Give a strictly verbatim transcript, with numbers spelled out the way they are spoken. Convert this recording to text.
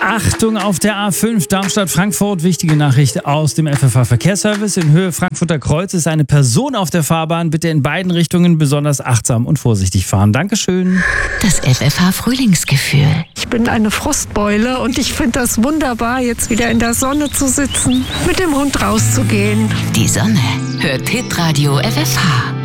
Achtung auf der A fünf Darmstadt-Frankfurt. Wichtige Nachricht aus dem F F H-Verkehrsservice. In Höhe Frankfurter Kreuz ist eine Person auf der Fahrbahn. Bitte in beiden Richtungen besonders achtsam und vorsichtig fahren. Dankeschön. Das F F H-Frühlingsgefühl. Ich bin eine Frostbeule und ich finde das wunderbar, jetzt wieder in der Sonne zu sitzen, mit dem Hund rauszugehen. Die Sonne hört Hitradio F F H.